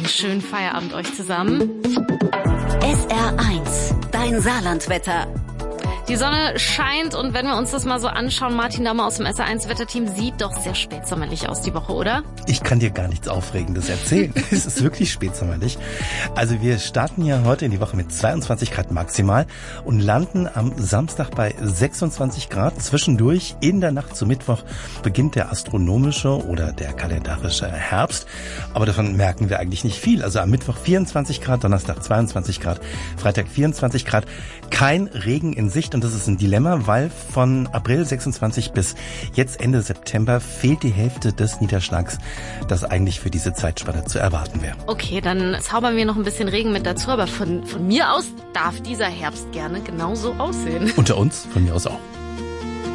einen schönen Feierabend euch zusammen. SR1, dein Saarlandwetter. Die Sonne scheint und wenn wir uns das mal so anschauen, Martin Daumer aus dem SR1-Wetterteam, sieht doch sehr spätsommerlich aus die Woche, oder? Ich kann dir gar nichts Aufregendes erzählen. Es ist wirklich spätsommerlich. Also wir starten ja heute in die Woche mit 22 Grad maximal und landen am Samstag bei 26 Grad. Zwischendurch in der Nacht zu Mittwoch beginnt der astronomische oder der kalendarische Herbst. Aber davon merken wir eigentlich nicht viel. Also am Mittwoch 24 Grad, Donnerstag 22 Grad, Freitag 24 Grad. Kein Regen in Sicht. Und das ist ein Dilemma, weil von April 26 bis jetzt Ende September fehlt die Hälfte des Niederschlags, das eigentlich für diese Zeitspanne zu erwarten wäre. Okay, dann zaubern wir noch ein bisschen Regen mit dazu, aber von mir aus darf dieser Herbst gerne genauso aussehen. Unter uns, von mir aus auch.